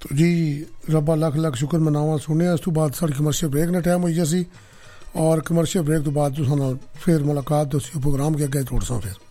जी रब्बा लख लख शुक्र मनावा सुने। इस तो बाद साड़ी कमर्शियल ब्रेक ने टाइम हो गया सी और कमर्शियल ब्रेक तो बाद तुसां नाल फिर मुलाकात प्रोग्राम के अगे जोड़ सा फिर